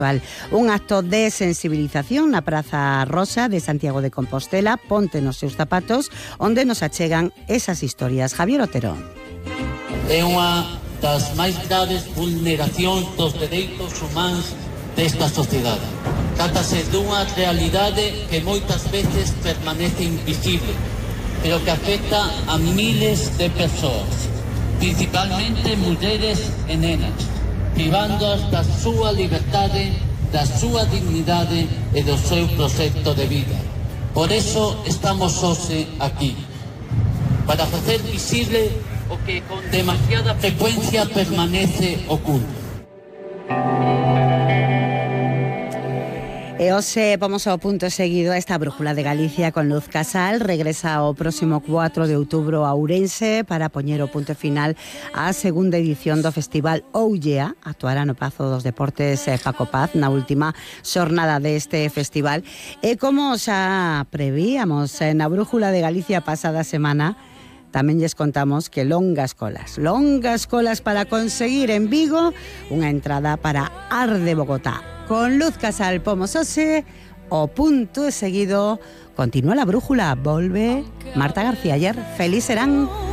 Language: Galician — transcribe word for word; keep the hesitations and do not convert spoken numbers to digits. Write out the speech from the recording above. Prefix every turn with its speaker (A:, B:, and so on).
A: Un acto de sensibilización na Praza Rosa de Santiago de Compostela, Ponte nos seus zapatos, onde nos achegan esas historias. Javier Otero.
B: É unha das máis graves vulneracións dos dereitos humanos desta sociedade. Trátase dunha realidade que moitas veces permanece invisible, pero que afecta a miles de persoas, principalmente mulleres e nenas, privándoas da súa liberdade, da súa dignidade e do seu proxecto de vida. Por eso estamos hoxe aquí, para facer visible o que con demasiada frecuencia permanece oculto.
A: E hoxe vamos ao punto seguido a esta Brújula de Galicia con Luz Casal. Regresa o próximo cuatro de outubro a Ourense para poñer o punto final á segunda edición do Festival Ollea. Actuará no Pazo dos Deportes Paco Paz na última xornada deste festival. E como xa prevíamos na Brújula de Galicia pasada semana, tamén lles contamos que longas colas, longas colas para conseguir en Vigo unha entrada para Ar de Bogotá. Con Luz Casal pomos hoxe o punto seguido. Continúa la brújula, volve Marta García Ayer. Feliz serán.